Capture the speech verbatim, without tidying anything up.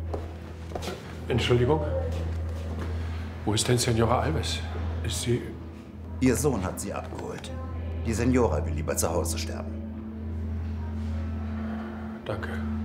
Entschuldigung. Wo ist denn Senora Alves? Ist sie... Ihr Sohn hat sie abgeholt. Die Senora will lieber zu Hause sterben. Danke.